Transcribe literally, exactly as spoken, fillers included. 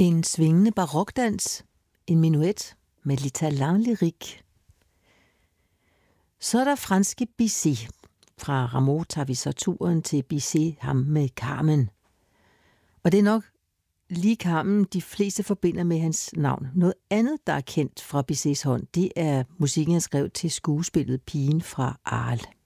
En svingende barokdans, en menuet med l'italien lyrik. Så er der franske Bizet. Fra Rameau tager vi så turen til Bizet, ham med Carmen. Og det er nok lige Carmen, de fleste forbinder med hans navn. Noget andet, der er kendt fra Bizets hånd, det er musikken, han skrev til skuespillet Pigen fra Arles.